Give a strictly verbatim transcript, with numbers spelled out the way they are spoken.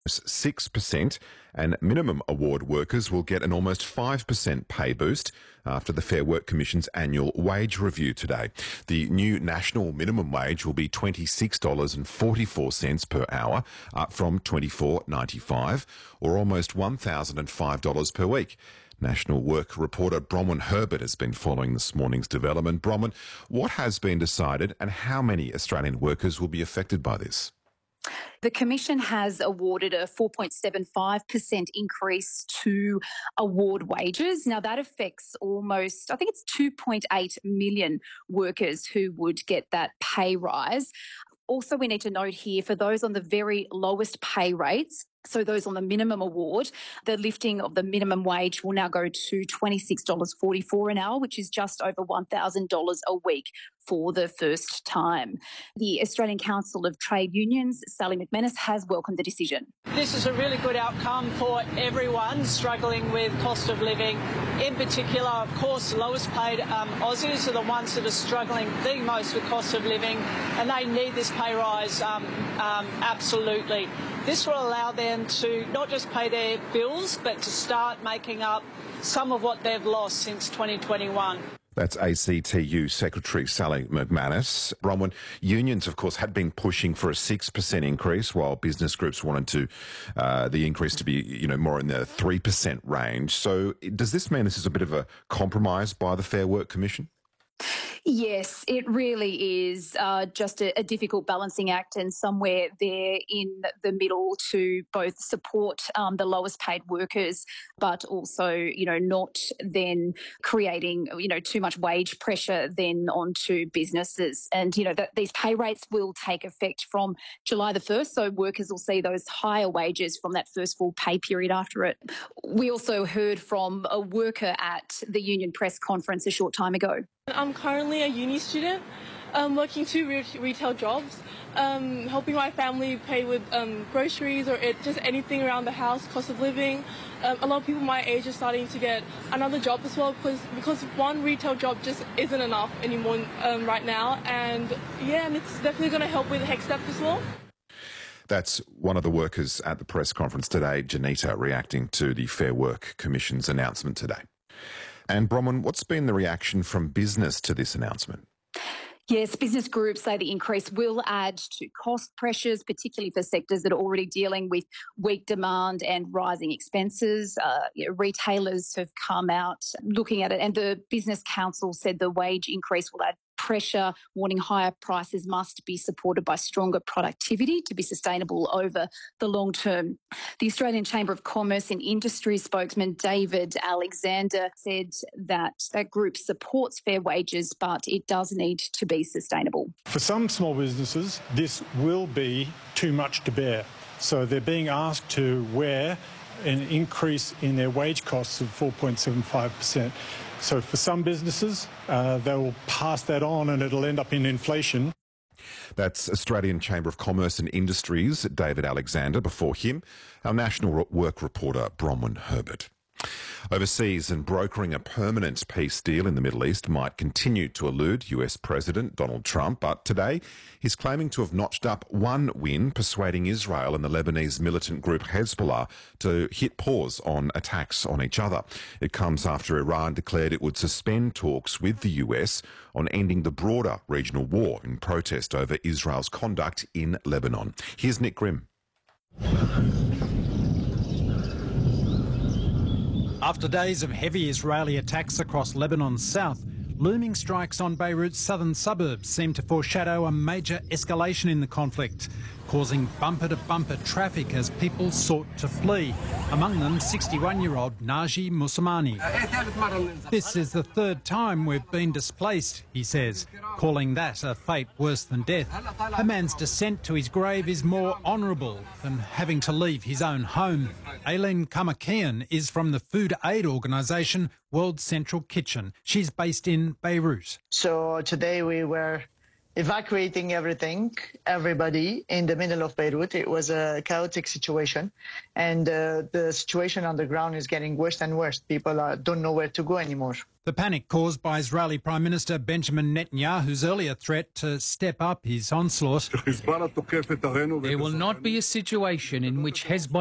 six percent, and minimum award workers will get an almost five percent pay boost after the Fair Work Commission's annual wage review today. The new national minimum wage will be twenty-six dollars forty-four per hour, up from twenty-four dollars ninety-five, or almost one thousand five dollars per week. National Work reporter Bronwyn Herbert has been following this morning's development. Bronwyn, what has been decided and how many Australian workers will be affected by this? The Commission has awarded a four point seven five percent increase to award wages. Now, that affects almost, I think it's two point eight million workers who would get that pay rise. Also, we need to note here, for those on the very lowest pay rates, so those on the minimum award, the lifting of the minimum wage will now go to twenty-six dollars forty-four an hour, which is just over one thousand dollars a week for the first time. The Australian Council of Trade Unions, Sally McManus, has welcomed the decision. This is a really good outcome for everyone struggling with cost of living. In particular, of course, lowest paid um, Aussies are the ones that are struggling the most with cost of living, and they need this pay rise um, um, absolutely. This will allow them to not just pay their bills, but to start making up some of what they've lost since twenty twenty-one. That's A C T U Secretary Sally McManus. Bronwyn, unions, of course, had been pushing for a six percent increase, while business groups wanted to uh, the increase to be, you know, more in the three percent range. So does this mean this is a bit of a compromise by the Fair Work Commission? Yes, it really is uh, just a, a difficult balancing act, and somewhere there in the middle to both support um, the lowest paid workers, but also, you know, not then creating, you know, too much wage pressure then onto businesses. And, you know, that these pay rates will take effect from July the first, so workers will see those higher wages from that first full pay period after it. We also heard from a worker at the union press conference a short time ago. I'm currently a uni student, um, working two re- retail jobs, um, helping my family pay with um, groceries or it, just anything around the house, cost of living. Um, a lot of people my age are starting to get another job as well because, because one retail job just isn't enough anymore um, right now. And yeah, and it's definitely going to help with HECSTEP as well. That's one of the workers at the press conference today, Janita, reacting to the Fair Work Commission's announcement today. And Bronwyn, what's been the reaction from business to this announcement? Yes, business groups say the increase will add to cost pressures, particularly for sectors that are already dealing with weak demand and rising expenses. Uh, you know, retailers have come out looking at it, and the Business Council said the wage increase will add pressure, warning higher prices must be supported by stronger productivity to be sustainable over the long term. The Australian Chamber of Commerce and Industry spokesman David Alexander said that that group supports fair wages, but it does need to be sustainable. For some small businesses, this will be too much to bear. So they're being asked to wear an increase in their wage costs of four point seven five percent. So for some businesses, uh, they will pass that on and it'll end up in inflation. That's Australian Chamber of Commerce and Industries, David Alexander. Before him, our National Work reporter, Bronwyn Herbert. Overseas, and brokering a permanent peace deal in the Middle East might continue to elude U S President Donald Trump, but today he's claiming to have notched up one win, persuading Israel and the Lebanese militant group Hezbollah to hit pause on attacks on each other. It comes after Iran declared it would suspend talks with the U S on ending the broader regional war in protest over Israel's conduct in Lebanon. Here's Nick Grimm. After days of heavy Israeli attacks across Lebanon's south, looming strikes on Beirut's southern suburbs seem to foreshadow a major escalation in the conflict, causing bumper-to-bumper traffic as people sought to flee, among them sixty-one-year-old Naji Moussamani. This is the third time we've been displaced, he says, calling that a fate worse than death. A man's descent to his grave is more honourable than having to leave his own home. Aileen Kamakian is from the food aid organisation World Central Kitchen. She's based in Beirut. So today we were evacuating everything, everybody in the middle of Beirut. It was a chaotic situation, and uh, the situation on the ground is getting worse and worse. People uh, don't know where to go anymore. The panic caused by Israeli Prime Minister Benjamin Netanyahu's earlier threat to step up his onslaught. There will not be a situation in which Hezbollah